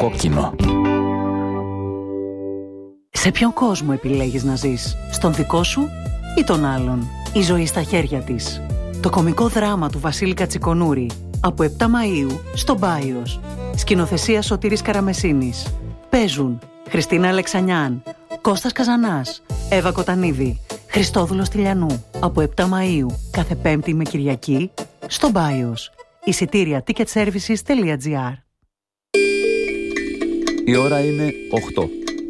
κόκκινο. Σε ποιον κόσμο επιλέγεις να ζεις, στον δικό σου ή τον άλλον? Η ζωή στα χέρια της. Το κωμικό δράμα του Βασίλη Κατσικονούρη από 7 Μαΐου στο Μπάιος. Σκηνοθεσία Σωτήρης Καραμεσίνης. Παίζουν Χριστίνα Αλεξανιάν, Κώστας Καζανάς, Εύα Κοτανίδη, Χριστόδουλος Τηλιανού. Από 7 Μαΐου κάθε Πέμπτη με Κυριακή στο Μπάιος. Εισιτήρια ticketservices.gr. Η ώρα είναι 8.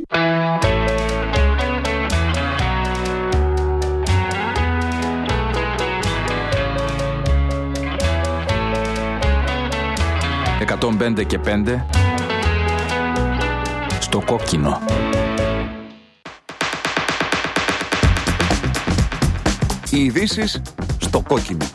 «105 και 5» στο κόκκινο. Οι ειδήσεις στο κόκκινο.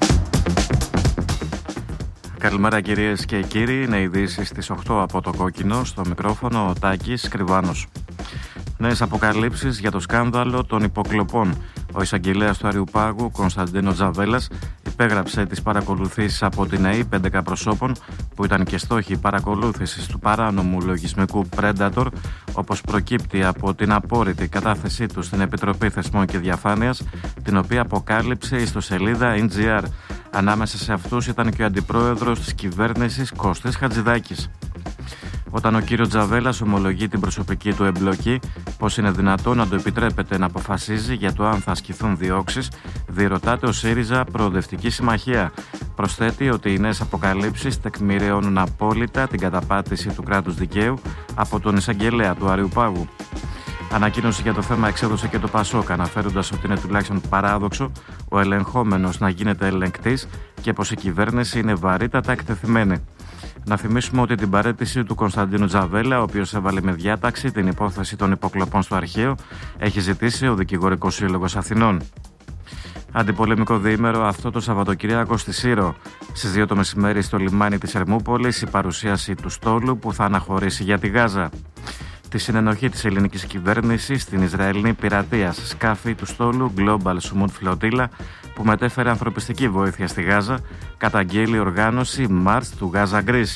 Καλημέρα κυρίες και κύριοι, είναι ειδήσεις στις 8 από το κόκκινο. Στο μικρόφωνο ο Τάκης Κρυβάνος. Νέες αποκαλύψεις για το σκάνδαλο των υποκλοπών. Ο εισαγγελέας του Αριουπάγου, Κωνσταντίνος Τζαβέλας, υπέγραψε τις παρακολουθήσεις από την ΑΕΗ 11 προσώπων που ήταν και στόχοι παρακολούθησης του παράνομου λογισμικού Predator, όπως προκύπτει από την απόρριτη κατάθεσή του στην Επιτροπή Θεσμών και Διαφάνειας, την οποία αποκάλυψε η ιστοσελίδα NGR. Ανάμεσα σε αυτούς ήταν και ο αντιπρόεδρος της κυβέρνησης Κώστης Χατζηδάκης. Όταν ο κύριος Τζαβέλας ομολογεί την προσωπική του εμπλοκή, πως είναι δυνατόν να το επιτρέπεται να αποφασίζει για το αν θα ασκηθούν διώξεις, διερωτάται ο ΣΥΡΙΖΑ Προοδευτική Συμμαχία. Προσθέτει ότι οι νέες αποκαλύψεις τεκμηριώνουν απόλυτα την καταπάτηση του κράτους δικαίου από τον εισαγγελέα του Αριουπάγου. Ανακοίνωση για το θέμα εξέδωσε και το ΠΑΣΟΚ, αναφέροντας ότι είναι τουλάχιστον παράδοξο ο ελεγχόμενος να γίνεται ελεγκτής και πως η κυβέρνηση είναι βαρύτατα εκτεθειμένη. Να θυμίσουμε ότι την παραίτηση του Κωνσταντίνου Τζαβέλα, ο οποίος έβαλε με διάταξη την υπόθεση των υποκλοπών στο αρχείο, έχει ζητήσει ο Δικηγορικός Σύλλογος Αθηνών. Αντιπολεμικό διήμερο αυτό το Σαββατοκυριακό στη Σύρο. Στις 2 το μεσημέρι στο λιμάνι της Ερμούπολης η παρουσίαση του στόλου που θα αναχωρήσει για τη Γάζα. Τη συνενοχή της ελληνικής κυβέρνησης στην Ισραηλινή πειρατεία σκάφη του στόλου Global Sumut Flotilla που μετέφερε ανθρωπιστική βοήθεια στη Γάζα, καταγγέλει οργάνωση March του Gaza Greece.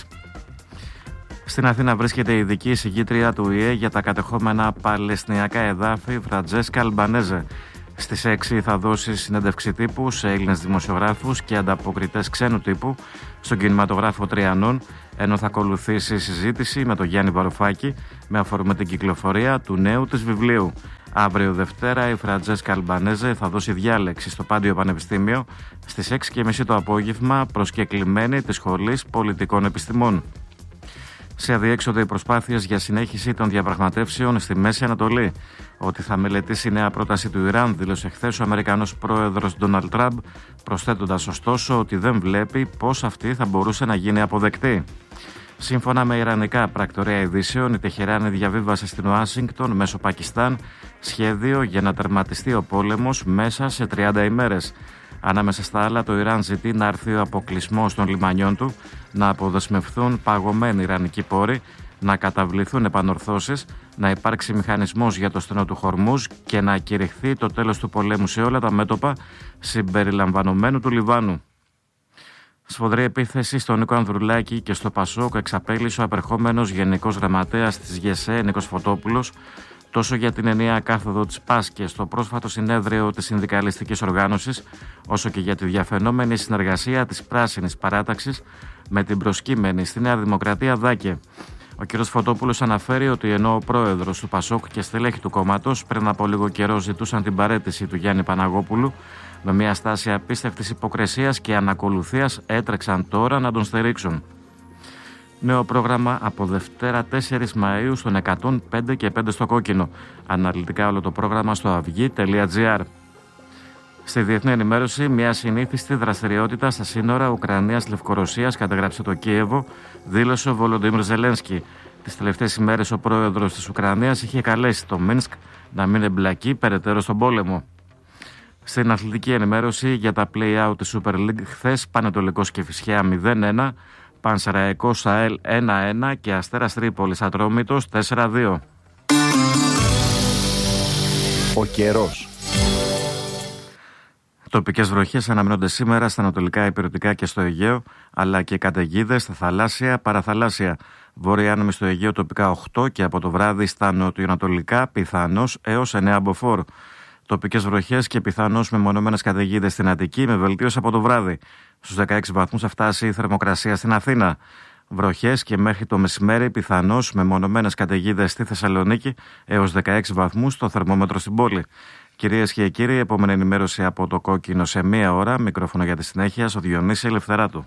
Στην Αθήνα βρίσκεται η ειδική εισηγήτρια του ΟΗΕ για τα κατεχόμενα παλαιστινιακά εδάφη Φραντζέσκα Αλμπανέζε. Στις 6 θα δώσει συνέντευξη τύπου σε Έλληνες δημοσιογράφους και ανταποκριτές ξένου τύπου στον κινηματογράφο Τριανών, ενώ θα ακολουθήσει συζήτηση με τον Γιάννη Βαρουφάκη με αφορμή την κυκλοφορία του νέου της βιβλίου. Αύριο Δευτέρα η Φραντζέσκα Αλμπανέζε θα δώσει διάλεξη στο Πάντιο Πανεπιστήμιο στις 6:30 το απόγευμα, προσκεκλημένη της Σχολής Πολιτικών Επιστημών. Σε αδιέξοδο οι προσπάθειες για συνέχιση των διαπραγματεύσεων στη Μέση Ανατολή. Ότι θα μελετήσει νέα πρόταση του Ιράν, δήλωσε χθες ο Αμερικανός πρόεδρος Ντόναλντ Τραμπ, προσθέτοντας ωστόσο ότι δεν βλέπει πώς αυτή θα μπορούσε να γίνει αποδεκτή. Σύμφωνα με ιρανικά πρακτορία ειδήσεων, η Τεχεράνη διαβίβασε στην Ουάσιγκτον μέσω Πακιστάν σχέδιο για να τερματιστεί ο πόλεμος μέσα σε 30 ημέρες. Ανάμεσα στα άλλα, το Ιράν ζητεί να έρθει ο αποκλεισμός των λιμανιών του, να αποδεσμευθούν παγωμένοι ιρανικοί πόροι, να καταβληθούν επανορθώσεις, να υπάρξει μηχανισμός για το στενό του Χορμούζ και να κηρυχθεί το τέλος του πολέμου σε όλα τα μέτωπα, συμπεριλαμβανομένου του Λιβάνου. Σφοδρή επίθεση στον Νίκο Ανδρουλάκη και στο ΠΑΣΟΚ εξαπέλυσε ο απερχόμενος Γενικός Γραμματέας της ΓΕΣΕ, Νίκος Φωτόπουλος, τόσο για την ενιαία κάθοδο της ΠΑΣ και στο πρόσφατο συνέδριο της Συνδικαλιστικής Οργάνωσης, όσο και για τη διαφαινόμενη συνεργασία της Πράσινης Παράταξης με την προσκύμενη στη Νέα Δημοκρατία ΔΑΚΕ. Ο κ. Φωτόπουλος αναφέρει ότι ενώ ο πρόεδρος του ΠΑΣΟΚ και στελέχη του κόμματος πριν από λίγο καιρό ζητούσαν την παραίτηση του Γιάννη Παναγόπουλου, με μια στάση απίστευτης υποκρισίας και ανακολουθίας έτρεξαν τώρα να τον στηρίξουν. Νέο πρόγραμμα από Δευτέρα 4 Μαΐου στον 105 και 5 στο κόκκινο. Αναλυτικά όλο το πρόγραμμα στο avygi.gr. Στη διεθνή ενημέρωση, μια συνήθιστη δραστηριότητα στα σύνορα Ουκρανίας-Λευκορωσίας κατέγραψε το Κίεβο, δήλωσε ο Βολοντίμιρ Ζελένσκι. Τις τελευταίες ημέρες ο πρόεδρος της Ουκρανίας είχε καλέσει το Μίνσκ να μην εμπλακεί περαιτέρω στον πόλεμο. Στην αθλητική ενημέρωση για τα play-out της Super League, χθες Πανετολικός Κηφισιά 0-1, Πανσεραϊκός ΣΑΕΛ 1-1 και Αστέρας Τρίπολης Ατρόμητος 4-2. Ο καιρός. Τοπικές βροχές αναμένονται σήμερα στα ανατολικά ηπειρωτικά και στο Αιγαίο, αλλά και καταιγίδες στα θαλάσσια, παραθαλάσσια. Βόρεια άνεμοι στο Αιγαίο τοπικά 8 και από το βράδυ στα νοτιοανατολικά πιθανώς έως 9 μποφόρ. Τοπικές βροχές και πιθανώς μεμονωμένες καταιγίδες στην Αττική με βελτίωση από το βράδυ. Στους 16 βαθμούς θα φτάσει η θερμοκρασία στην Αθήνα. Βροχές και μέχρι το μεσημέρι πιθανώς μεμονωμένες καταιγίδες στη Θεσσαλονίκη έως 16 βαθμούς το θερμόμετρο στην πόλη. Κυρίες και κύριοι, επόμενη ενημέρωση από το Κόκκινο σε 1 ώρα. Μικρόφωνο για τη συνέχεια στο Διονύση Ελευθεράτου.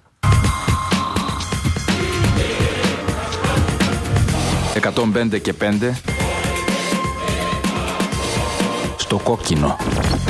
105 και 5 στο Κόκκινο.